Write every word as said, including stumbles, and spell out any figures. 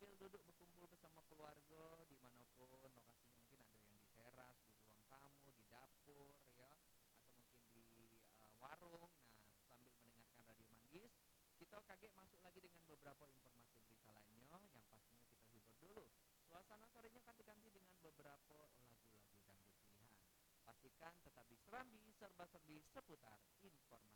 sambil duduk berkumpul bersama keluarga dimanapun lokasinya, mungkin ada yang di teras, di ruang tamu, di dapur ya, atau mungkin di uh, warung. Nah, sambil mendengarkan Radio Manggis, kita kaget masuk lagi dengan beberapa informasi berita lainnya yang pastinya kita hibur dulu. Suasana sorenya kan diganti dengan beberapa lagu-lagu dangdut pilihan. Pastikan tetap di Serambi Serba Serbi seputar informasi.